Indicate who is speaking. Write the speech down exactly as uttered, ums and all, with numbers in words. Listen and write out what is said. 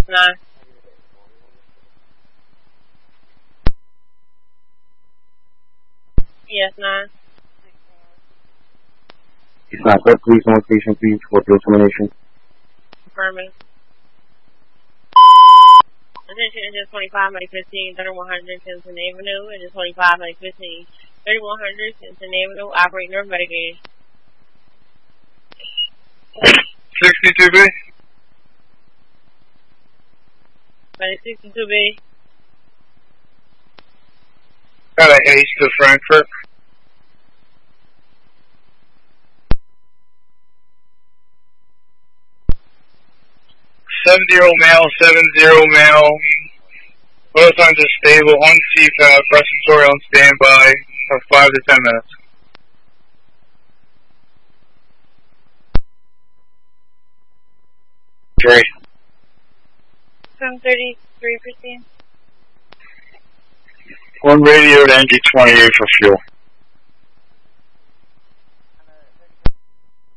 Speaker 1: nine. Yes, nine.
Speaker 2: It's not good. Please, on station, please, for your termination.
Speaker 1: Affirmative. Attention, engine twenty-five, May fifteen, thirty-one hundred, Simpson Avenue. Engine twenty-five, May fifteen, thirty-one hundred, Simpson Avenue. Operating or mitigated.
Speaker 3: sixty-two B.
Speaker 1: Medic sixty-two B.
Speaker 3: Got an H to Frankfurt. Seven zero male, seven zero male. Both signs are stable. On C PAP, respiratory on standby for five to ten minutes. Three.
Speaker 1: seven thirty-three, Christine.
Speaker 3: One radio to N G twenty-eight for fuel.